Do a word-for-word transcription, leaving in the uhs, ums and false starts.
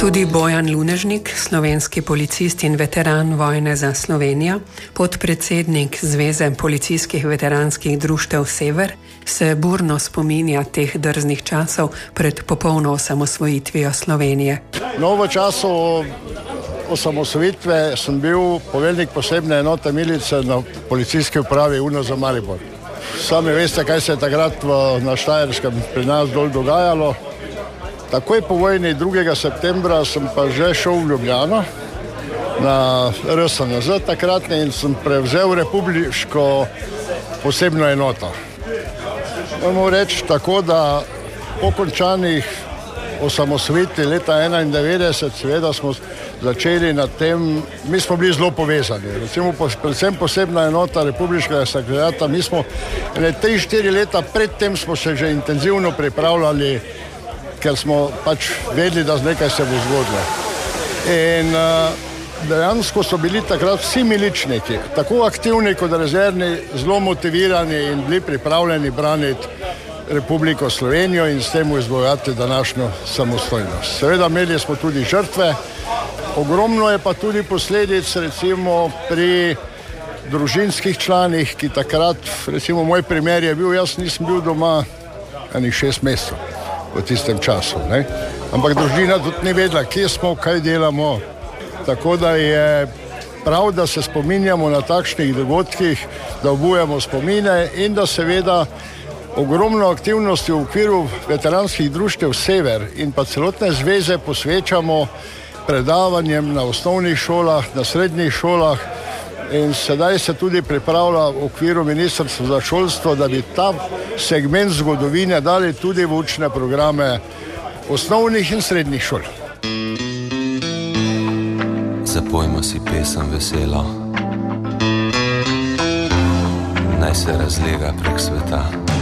Tudi Bojan Lunežnik, slovenski policist in veteran vojne za Slovenijo, podpredsednik Zveze policijskih veteranskih društev Sever, se burno spominja teh drznih časov pred popolno osamosvojitvijo Slovenije. No, v času osamosvojitve sem bil poveljnik posebne enote milice na policijski upravi U N O za Maribor. Sami veste, kaj se je takrat v, na Štajerskem pri nas dol dogajalo. Takoj po vojni drugega septembra sem pa že šel v Ljubljano na R S N Z takratne in sem prevzel republiško posebno enoto. Moramo reči tako, da po končanih osamosvojitvi leta enaindevetdeset seveda smo začeli na tem, mi smo bili zelo povezani. Recimo predvsem posebna enota republiškega sekretariata, mi smo tri, štiri leta predtem smo se že intenzivno pripravljali, ker smo pač vedeli, da nekaj se bo zgodilo. In uh, dejansko so bili takrat vsi miličniki, tako aktivni kot rezervni, zelo motivirani in bili pripravljeni braniti Republiko Slovenijo in s tem izbojevati današnjo samostojnost. Seveda imeli smo tudi žrtve, ogromno je pa tudi posledic, recimo pri družinskih članih, ki takrat, recimo moj primer je bil, jaz nisem bil doma enih šest mesecev v tistem času, ne? Ampak družina tudi ni vedela, kje smo, kaj delamo, tako da je prav, da se spominjamo na takšnih dogodkih, da obujamo spomine in da seveda ogromno aktivnosti v okviru veteranskih društev Sever in pa celotne zveze posvečamo predavanjem na osnovnih šolah, na srednjih šolah in sedaj se tudi pripravlja v okviru Ministrstva za šolstvo, da bi ta segment zgodovine dali tudi v učne programe osnovnih in srednjih šol. Zapojmo si pesem veselo, naj se razlega prek sveta.